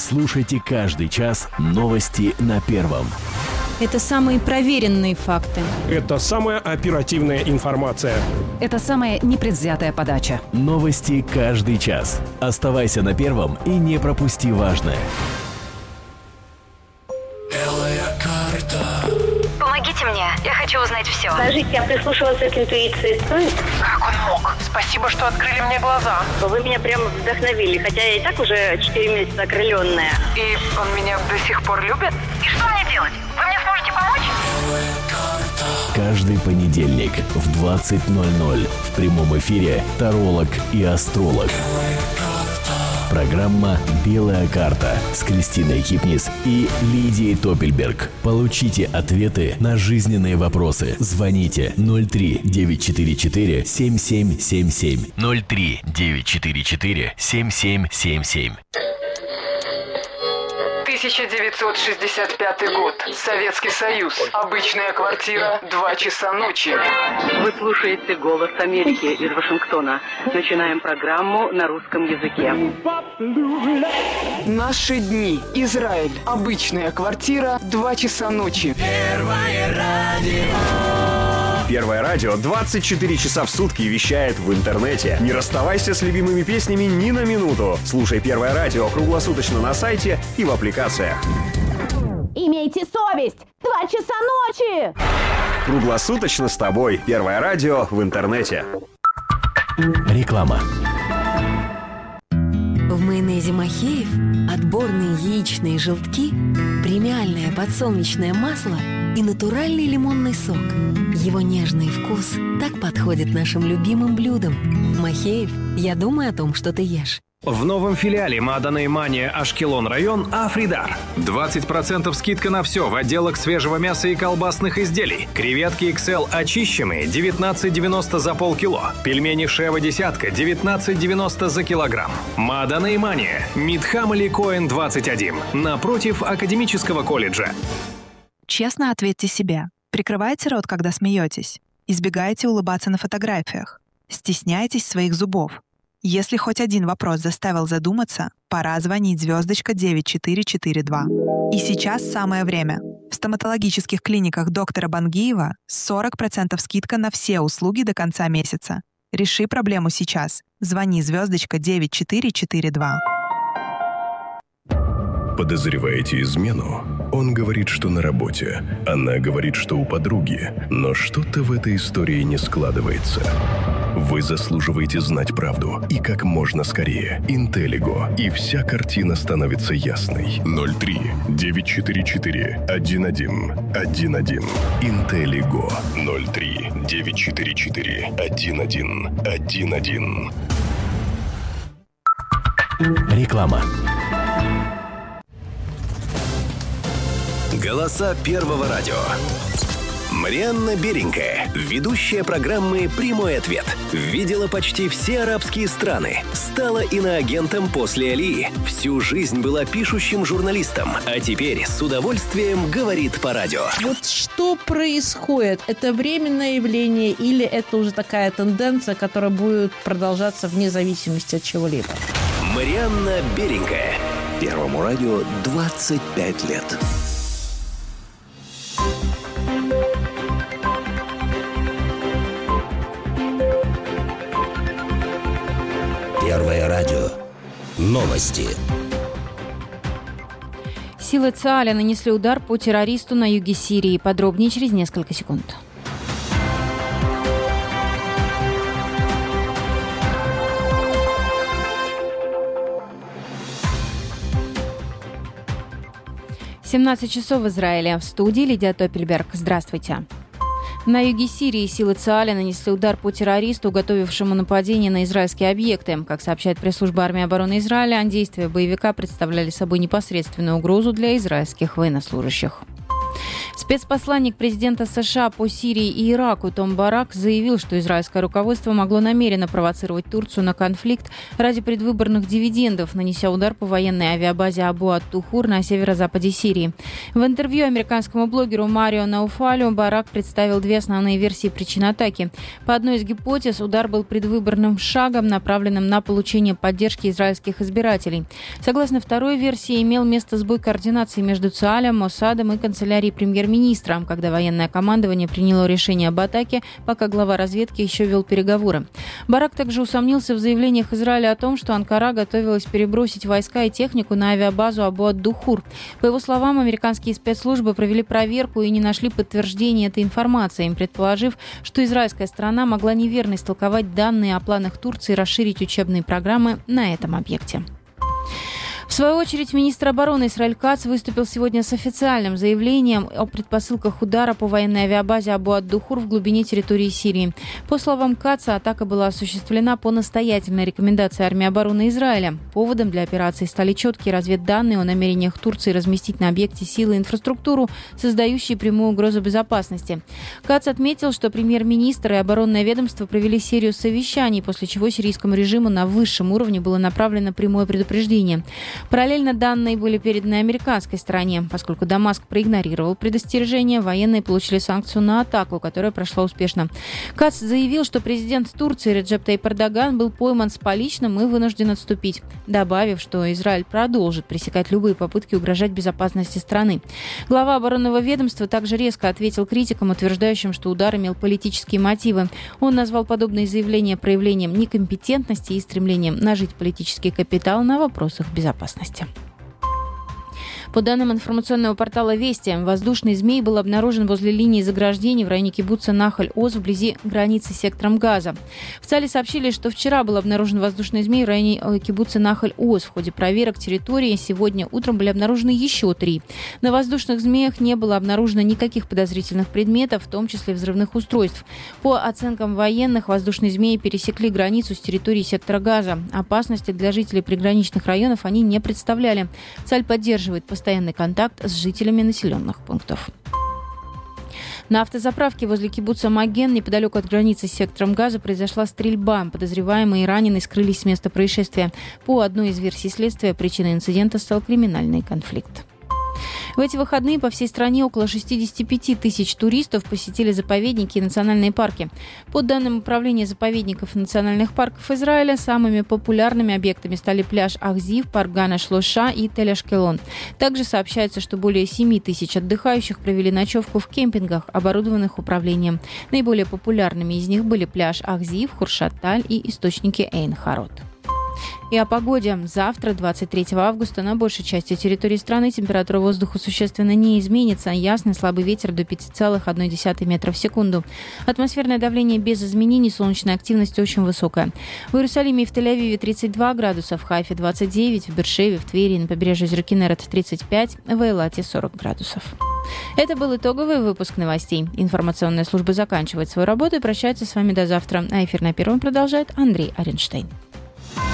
Слушайте каждый час новости на Первом. Это самые проверенные факты. Это самая оперативная информация. Это самая непредвзятая подача. Новости каждый час. Оставайся на Первом и не пропусти важное. Помогите мне, я хочу узнать все. Скажите, я прислушивался к интуиции, стоит? Как он мог? Спасибо, что открыли мне глаза. Вы меня прямо вдохновили, хотя я и так уже 4 месяца окрыленная. И он меня до сих пор любит? И что мне делать? Вы мне сможете помочь? Каждый понедельник в 20:00 в прямом эфире таролог и астролог. Программа «Белая карта» с Кристиной Кипнис и Лидией Топельберг. Получите ответы на жизненные вопросы. Звоните 03-944-7777. 03-944-7777. 1965 год. Советский Союз. Обычная квартира. 2 часа ночи. Вы слушаете «Голос Америки» из Вашингтона. Начинаем программу на русском языке. Наши дни. Израиль. Обычная квартира. 2 часа ночи. Первое радио 24 часа в сутки вещает в интернете. Не расставайся с любимыми песнями ни на минуту. Слушай Первое радио круглосуточно на сайте и в аппликациях. Имейте совесть! 2 часа ночи! Круглосуточно с тобой. Первое радио в интернете. Реклама. В майонезе Махеев отборные яичные желтки, премиальное подсолнечное масло и натуральный лимонный сок. Его нежный вкус так подходит нашим любимым блюдам. Махеев, я думаю о том, что ты ешь. В новом филиале Маданей Мания Ашкелон район Афридар. 20% скидка на все в отделах свежего мяса и колбасных изделий. Креветки XL очищенные 19,90 за полкило. Пельмени Шева десятка 19,90 за килограмм. Маданей Мания. Мидхам Коэн 21. Напротив Академического колледжа. Честно ответьте себе. Прикрывайте рот, когда смеетесь. Избегайте улыбаться на фотографиях. Стесняйтесь своих зубов. Если хоть один вопрос заставил задуматься, пора звонить звездочка 9442. И сейчас самое время. В стоматологических клиниках доктора Бангиева 40% скидка на все услуги до конца месяца. Реши проблему сейчас. Звони звездочка 9442. Подозреваете измену? Он говорит, что на работе. Она говорит, что у подруги. Но что-то в этой истории не складывается. Вы заслуживаете знать правду. И как можно скорее. Интеллиго. И вся картина становится ясной. 03-944-11-11. Интеллиго. 03-944-11-11. Реклама. Голоса Первого радио. Марианна Беренькая, ведущая программы «Прямой ответ». Видела почти все арабские страны. Стала иноагентом после Алии. Всю жизнь была пишущим журналистом. А теперь с удовольствием говорит по радио. Вот что происходит? Это временное явление или это уже такая тенденция, которая будет продолжаться вне зависимости от чего-либо? Марианна Беренькая. Первому радио 25 лет. Первое радио. Новости. Силы ЦААля нанесли удар по террористу на юге Сирии. Подробнее через несколько секунд. — 17 часов в Израиле. В студии Лидия Топельберг. Здравствуйте. На юге Сирии силы ЦААля нанесли удар по террористу, готовившему нападение на израильские объекты. Как сообщает пресс-служба армии обороны Израиля, действия боевика представляли собой непосредственную угрозу для израильских военнослужащих. Спецпосланник президента США по Сирии и Ираку Том Барак заявил, что израильское руководство могло намеренно провоцировать Турцию на конфликт ради предвыборных дивидендов, нанеся удар по военной авиабазе Абу-ат-Тухур на северо-западе Сирии. В интервью американскому блогеру Марио Науфалю Барак представил две основные версии причин атаки. По одной из гипотез, удар был предвыборным шагом, направленным на получение поддержки израильских избирателей. Согласно второй версии, имел место сбой координации между ЦАЛем, Моссадом и канцелярией премьер-министра, когда военное командование приняло решение об атаке, пока глава разведки еще вел переговоры. Барак также усомнился в заявлениях Израиля о том, что Анкара готовилась перебросить войска и технику на авиабазу Абу-ат-Тухур. По его словам, американские спецслужбы провели проверку и не нашли подтверждения этой информации, предположив, что израильская сторона могла неверно истолковать данные о планах Турции расширить учебные программы на этом объекте. В свою очередь, министр обороны Исраэль Кац выступил сегодня с официальным заявлением о предпосылках удара по военной авиабазе Абу-ат-Тухур в глубине территории Сирии. По словам Каца, атака была осуществлена по настоятельной рекомендации армии обороны Израиля. Поводом для операции стали четкие разведданные о намерениях Турции разместить на объекте силы и инфраструктуру, создающие прямую угрозу безопасности. Кац отметил, что премьер-министр и оборонное ведомство провели серию совещаний, после чего сирийскому режиму на высшем уровне было направлено прямое предупреждение. Параллельно данные были переданы американской стороне. Поскольку Дамаск проигнорировал предостережение, военные получили санкцию на атаку, которая прошла успешно. Кац заявил, что президент Турции Реджеп Тайип Эрдоган был пойман с поличным и вынужден отступить, добавив, что Израиль продолжит пресекать любые попытки угрожать безопасности страны. Глава оборонного ведомства также резко ответил критикам, утверждающим, что удар имел политические мотивы. Он назвал подобные заявления проявлением некомпетентности и стремлением нажить политический капитал на вопросах безопасности. По данным информационного портала «Вести», воздушный змей был обнаружен возле линии заграждений в районе кибуца Нахаль-Оз вблизи границы с сектором Газа. В ЦАЛе сообщили, что вчера был обнаружен воздушный змей в районе кибуца Нахаль-Оз. В ходе проверок территории сегодня утром были обнаружены еще 3. На воздушных змеях не было обнаружено никаких подозрительных предметов, в том числе взрывных устройств. По оценкам военных, воздушные змеи пересекли границу с территории сектора Газа. Опасности для жителей приграничных районов они не представляли. ЦАЛь поддерживает постоянный контакт с жителями населенных пунктов. На автозаправке возле кибуца Маген, неподалеку от границы с сектором Газа, произошла стрельба. Подозреваемые и раненые скрылись с места происшествия. По одной из версий следствия, причиной инцидента стал криминальный конфликт. В эти выходные по всей стране около 65 тысяч туристов посетили заповедники и национальные парки. По данным Управления заповедников и национальных парков Израиля, самыми популярными объектами стали пляж Ахзив, парк Гана-Шлоша и Тель-Ашкелон. Также сообщается, что более 7 тысяч отдыхающих провели ночевку в кемпингах, оборудованных управлением. Наиболее популярными из них были пляж Ахзив, Хуршат-Таль и источники Эйн-Харод. И о погоде. Завтра, 23 августа, на большей части территории страны температура воздуха существенно не изменится. Ясный слабый ветер до 5,1 метра в секунду. Атмосферное давление без изменений, солнечная активность очень высокая. В Иерусалиме и в Тель-Авиве 32 градуса, в Хайфе 29, в Бершеве, в Твери и на побережье реки Нерет 35, в Эйлате 40 градусов. Это был итоговый выпуск новостей. Информационная служба заканчивает свою работу и прощается с вами до завтра. А эфир на Первом продолжает Андрей Оренштейн.